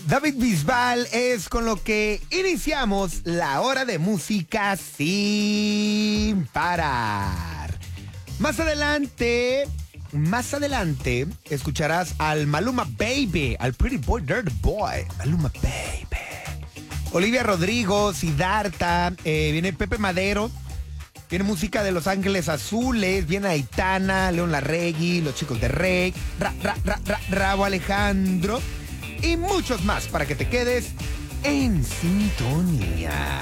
David Bisbal es con lo que iniciamos la hora de música sin parar. Más adelante, escucharás al Maluma Baby, al Pretty Boy, Dirty Boy, Maluma Baby. Olivia Rodrigo, Siddhartha, viene Pepe Madero, viene música de Los Ángeles Azules, viene Aitana, León Larregui, Los Chicos de Rey, Rabo Alejandro y muchos más para que te quedes en sintonía.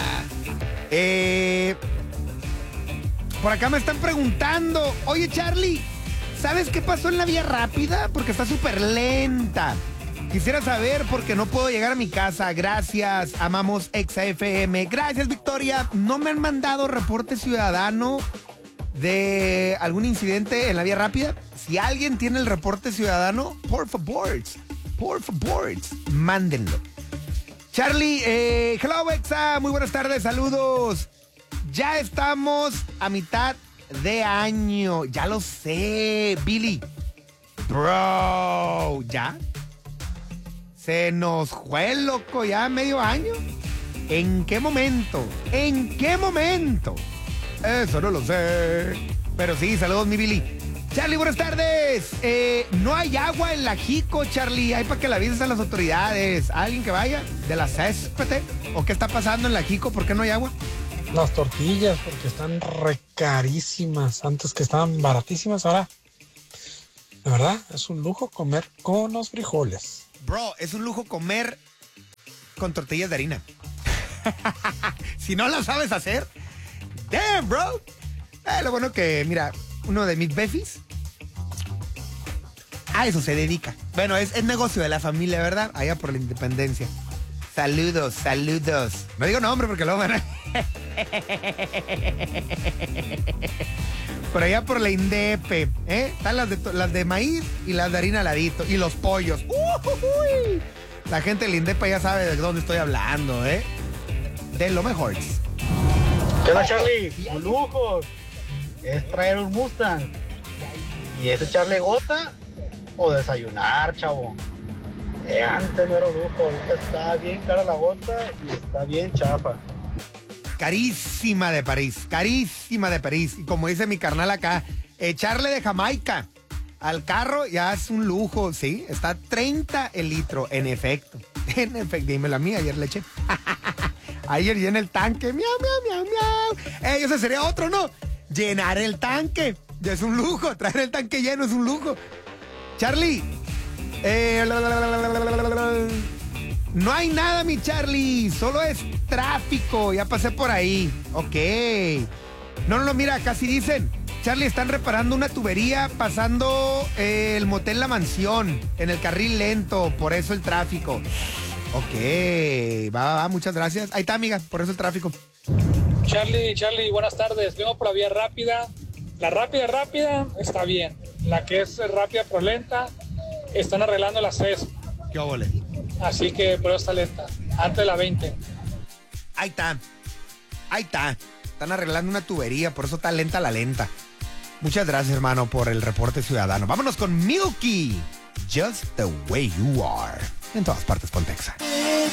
Por acá me están preguntando, oye Charlie, ¿sabes qué pasó en la vía rápida? Porque está súper lenta. Quisiera saber por qué no puedo llegar a mi casa. Gracias, amamos Exa FM. Gracias, Victoria. No me han mandado reporte ciudadano de algún incidente en la vía rápida. Si alguien tiene el reporte ciudadano, por favor, mándenlo. Charlie, hello Exa, muy buenas tardes, saludos. Ya estamos a mitad de año, ya lo sé, Billy. Bro, ¿ya? Se nos fue, loco, ya medio año. ¿En qué momento? Eso no lo sé. Pero sí, saludos, mi Billy. Charlie, buenas tardes. No hay agua en la Jico, Charlie. Hay para que la avises a las autoridades. ¿Alguien que vaya de la CESPT? ¿O qué está pasando en la Jico? ¿Por qué no hay agua? Las tortillas, porque están recarísimas. Antes que estaban baratísimas, ahora, de verdad, es un lujo comer con los frijoles. Bro, es un lujo comer con tortillas de harina. Si no lo sabes hacer, damn, bro. Lo bueno que, mira, uno de mis befis a eso se dedica. Bueno, es negocio de la familia, ¿verdad? Allá por la independencia. Saludos. No digo nombre porque luego van a... Por allá por la Indepe, están las de maíz y las de harina al ladito. Y los pollos. La gente de la Indepe ya sabe de dónde estoy hablando, De lo mejor. ¿Qué onda, Charlie? Un lujo es traer un Mustang. ¿Y es echarle gota o desayunar, chavo? Antes no era un lujo, ahorita está bien cara la gota y está bien chafa. Carísima de París. Y como dice mi carnal acá, echarle de Jamaica al carro ya es un lujo, ¿sí? Está 30 el litro, en efecto. Dime la mía, ayer le eché. Ayer llené el tanque, miau. Ese sería otro, ¿no? Llenar el tanque, ya es un lujo. Traer el tanque lleno es un lujo. Charlie, no hay nada, mi Charlie, solo es tráfico, ya pasé por ahí. Ok. No, mira, casi dicen, Charlie, están reparando una tubería pasando el motel La Mansión en el carril lento, por eso el tráfico. Ok, va, muchas gracias. Ahí está, amiga, por eso el tráfico. Charlie, buenas tardes. Vengo por la vía rápida. La rápida está bien. La que es rápida pero lenta, están arreglando la CES. ¿Qué óvole? Así que por eso está lenta. Antes de la 20. Ahí está. Están arreglando una tubería, por eso está lenta la lenta. Muchas gracias, hermano, por el reporte ciudadano. Vámonos con Milky. Just the way you are. En todas partes, Pontexa.